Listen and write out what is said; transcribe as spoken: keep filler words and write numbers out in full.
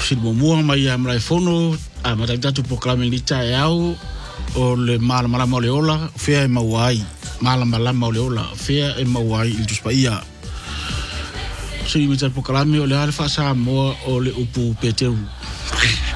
si mo mo mai am lai fono a mata tatu proklame lita e au o le mala mala mo le ola fea e mawai mala mala mo le ola fea e mawai il tuspaia si mi tatu proklame o le alfa sa mo o le upu peteu